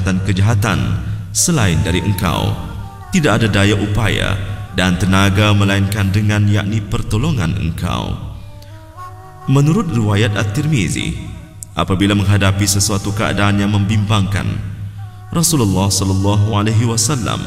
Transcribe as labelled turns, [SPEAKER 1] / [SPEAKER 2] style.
[SPEAKER 1] kejahatan-kejahatan selain dari engkau. Tidak ada daya upaya dan tenaga melainkan dengan yakni pertolongan engkau. Menurut riwayat At-Tirmizi, apabila menghadapi sesuatu keadaan yang membimbangkan, Rasulullah sallallahu alaihi wasallam